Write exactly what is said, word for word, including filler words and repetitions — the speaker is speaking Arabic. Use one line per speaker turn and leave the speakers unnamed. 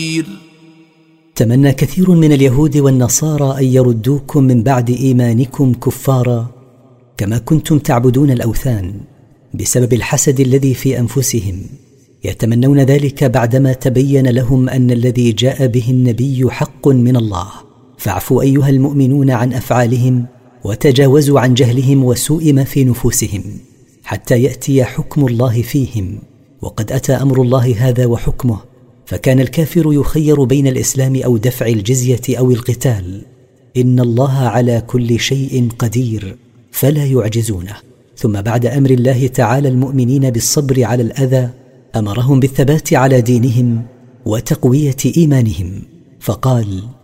تمنى كثير من اليهود والنصارى أن يردوكم من بعد إيمانكم كفارا كما كنتم تعبدون الأوثان بسبب الحسد الذي في أنفسهم. يتمنون ذلك بعدما تبين لهم أن الذي جاء به النبي حق من الله. فاعفوا أيها المؤمنون عن أفعالهم وتجاوزوا عن جهلهم وسوء ما في نفوسهم حتى يأتي حكم الله فيهم. وقد أتى أمر الله هذا وحكمه، فكان الكافر يخير بين الإسلام أو دفع الجزية أو القتال. إن الله على كل شيء قدير فلا يعجزونه. ثم بعد أمر الله تعالى المؤمنين بالصبر على الأذى أمرهم بالثبات على دينهم وتقوية إيمانهم، فقال: